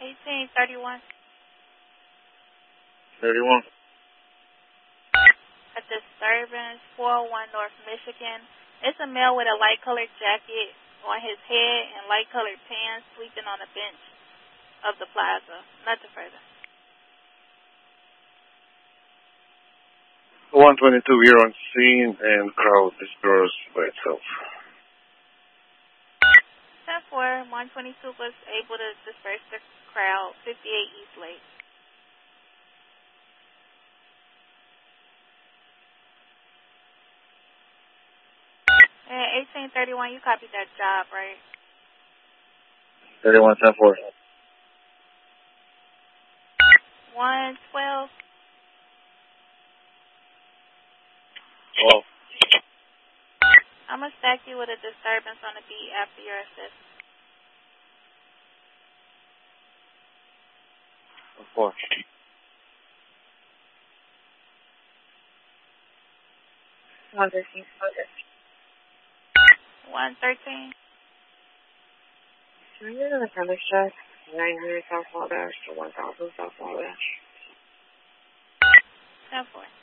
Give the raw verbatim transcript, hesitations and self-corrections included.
eighteen thirty-one. thirty-one. A disturbance, four oh one North Michigan. It's a male with a light-colored jacket on his head and light-colored pants sleeping on a bench of the plaza. Nothing further. one twenty-two here on scene and crowd dispersed by itself. ten four, one twenty-two was able to disperse the crowd, fifty-eight East Lake. And eighteen thirty-one, you copied that job, right? thirty-one ten four. one twelve. twelve. I'm going to stack you with a disturbance on the beat after your assist. Of course. one thirteen. one thirteen. Can I get an appendix check? nine hundred South Wabash to one thousand South Wabash. ten four.